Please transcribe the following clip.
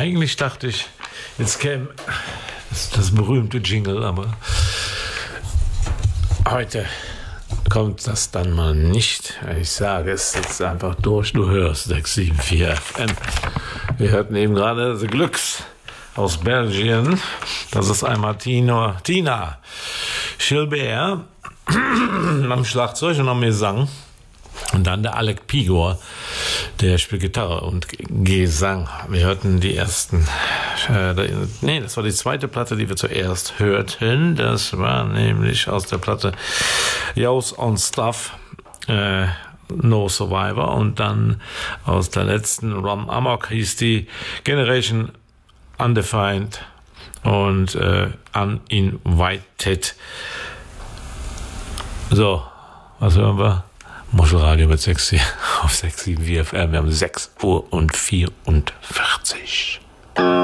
eigentlich dachte ich, jetzt käme das berühmte Jingle, aber heute kommt das dann mal nicht. Ich sage es jetzt einfach durch, du hörst 674 FM. Wir hörten eben gerade The Glücks aus Belgien. Das ist einmal Tina Gilbert am Schlagzeug und am Gesang. Und dann der Alec Pigor, der spielt Gitarre und Gesang. Wir hörten die ersten, das war die zweite Platte, die wir zuerst hörten. Das war nämlich aus der Platte Yours on Stuff, No Survivor. Und dann aus der letzten Rum Amok hieß die Generation Undefined und Uninvited. So, was hören wir? Muschelradio mit 6 hier auf 674 FM. Wir haben 6:44 Uhr.